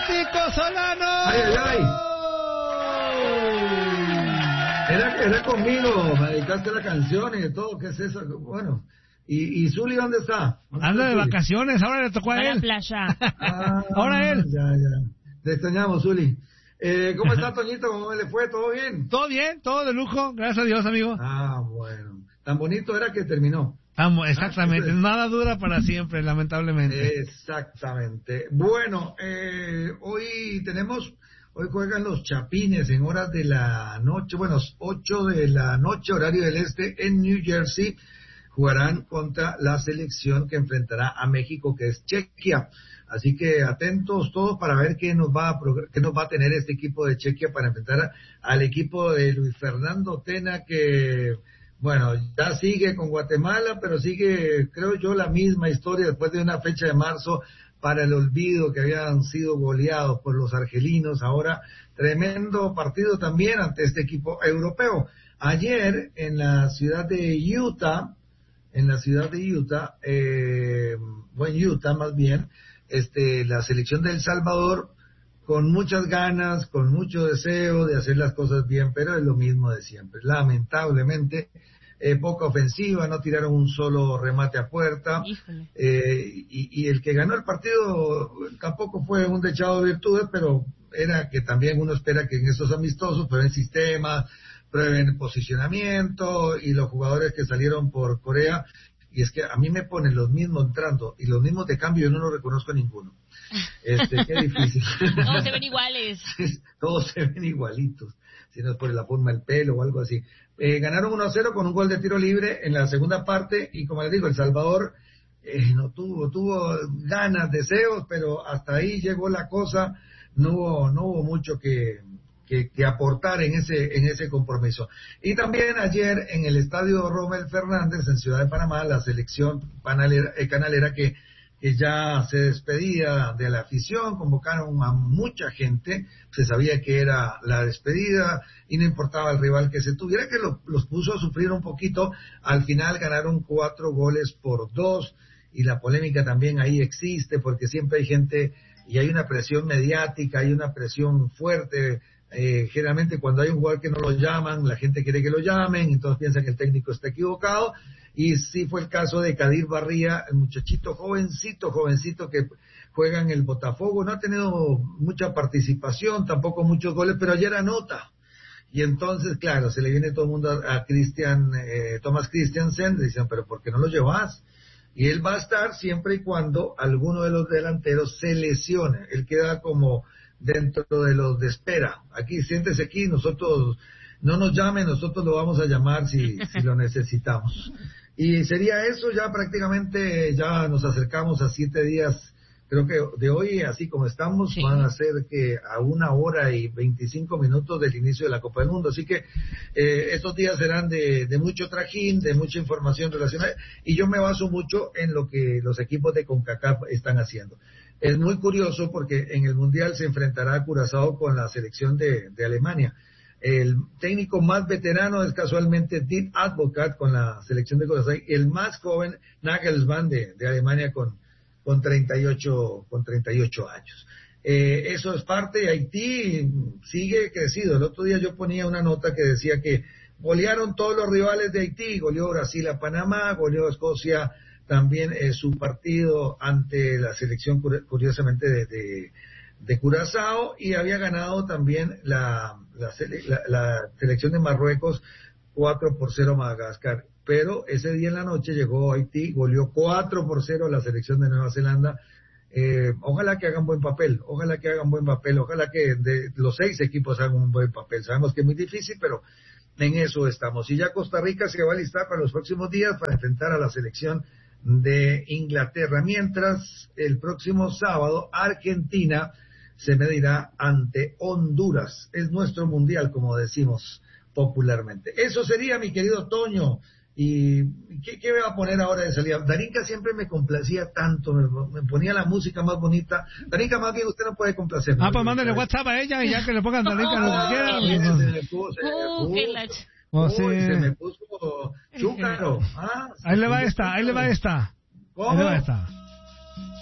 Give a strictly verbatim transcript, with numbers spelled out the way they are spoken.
Tico Solano. Ay, ay, ay. Era, era conmigo, me dedicaste la canción y todo, ¿qué es eso? Bueno, ¿y, y Zuli dónde está? ¿Dónde Anda está de Zuli? vacaciones, ahora le tocó a, A la él. playa. Ah, Ahora él. Ya, ya. Te extrañamos, Zuli. Eh, ¿Cómo está, Toñito? ¿Cómo le fue? ¿Todo bien? Todo bien, todo de lujo, gracias a Dios, amigo. Ah, bueno. Tan bonito era que terminó. Vamos, exactamente, Ah, nada dura para siempre, lamentablemente. Exactamente. Bueno, eh, hoy tenemos, hoy juegan los Chapines en horas de la noche, bueno, ocho de la noche, horario del este, en New Jersey. Jugarán contra la selección que enfrentará a México, que es Chequia. Así que atentos todos para ver qué nos va a, qué nos va a tener este equipo de Chequia para enfrentar a, al equipo de Luis Fernando Tena, que, bueno, ya sigue con Guatemala, pero sigue, creo yo, la misma historia después de una fecha de marzo para el olvido, que habían sido goleados por los argelinos. Ahora, tremendo partido también ante este equipo europeo. Ayer, en la ciudad de Utah, en la ciudad de Utah, eh, bueno, Utah más bien, este, la selección de El Salvador, con muchas ganas, con mucho deseo de hacer las cosas bien, pero es lo mismo de siempre. Lamentablemente, eh, poca ofensiva, no tiraron un solo remate a puerta, eh, y, y el que ganó el partido tampoco fue un dechado de virtudes, pero era que también uno espera que en estos amistosos prueben sistema, prueben posicionamiento, y los jugadores que salieron por Corea, y es que a mí me ponen los mismos entrando y los mismos de cambio, yo no los reconozco a ninguno. Este, qué difícil. Todos se ven iguales. Todos se ven igualitos, si no es por la forma del pelo o algo así. Eh, ganaron uno a cero con un gol de tiro libre en la segunda parte, y como les digo, El Salvador eh, no tuvo, tuvo ganas, deseos, pero hasta ahí llegó la cosa, no hubo, no hubo mucho que... Que, que aportar en ese en ese compromiso. Y también ayer en el estadio Rommel Fernández en Ciudad de Panamá, la selección panalera, eh, canalera que, que ya se despedía de la afición, convocaron a mucha gente, se sabía que era la despedida y no importaba el rival que se tuviera, que lo, los puso a sufrir un poquito. Al final ganaron cuatro goles por dos, y la polémica también ahí existe porque siempre hay gente y hay una presión mediática, hay una presión fuerte. Eh, generalmente cuando hay un jugador que no lo llaman, la gente quiere que lo llamen, entonces piensan que el técnico está equivocado, y sí fue el caso de Kadir Barría, el muchachito jovencito, jovencito que juega en el Botafogo, no ha tenido mucha participación, tampoco muchos goles, pero ayer anota, y entonces, claro, se le viene todo el mundo a, a Christian, eh, Thomas Christiansen, le dicen, pero ¿por qué no lo llevas? Y él va a estar siempre y cuando alguno de los delanteros se lesione, él queda como dentro de los de espera. Aquí, siéntese aquí, nosotros, no nos llamen, nosotros lo vamos a llamar si, si lo necesitamos. Y sería eso, ya prácticamente, ya nos acercamos a siete días, creo que de hoy, así como estamos, sí, van a ser que a una hora y veinticinco minutos del inicio de la Copa del Mundo. Así que eh, estos días serán de, de mucho trajín, de mucha información relacionada, y yo me baso mucho en lo que los equipos de CONCACAF están haciendo. Es muy curioso porque en el Mundial se enfrentará a Curazao con la selección de, de Alemania. El técnico más veterano es casualmente Dick Advocat con la selección de Curazao, y el más joven Nagelsmann de, de Alemania con, con treinta y ocho años. Eh, eso es parte. Haití sigue crecido. El otro día yo ponía una nota que decía que golearon todos los rivales de Haití, goleó Brasil a Panamá, goleó Escocia también eh, su partido ante la selección, curiosamente, de, de, de Curazao, y había ganado también la, la, la, la selección de Marruecos cuatro por cero a Madagascar. Pero ese día en la noche llegó Haití, goleó cuatro por cero a la selección de Nueva Zelanda. Eh, ojalá que hagan buen papel, ojalá que hagan buen papel, ojalá que de los seis equipos hagan un buen papel. Sabemos que es muy difícil, pero en eso estamos. Y ya Costa Rica se va a listar para los próximos días para enfrentar a la selección de Inglaterra, mientras el próximo sábado Argentina se medirá ante Honduras. Es nuestro mundial, como decimos popularmente. Eso sería, mi querido Toño. ¿Y qué, qué me va a poner ahora de salida? Darinka siempre me complacía tanto, me, me ponía la música más bonita. Darinka, más bien usted no puede complacerme. Ah, pues mándale WhatsApp a ella y ya que le pongan Darinka lo que quiera. Se me puso, se me puso. Oh, sí. Uy, se me puso chúcaro. Ah, ahí le va esta, ahí le va esta. ¿Cómo? Ahí le va esta.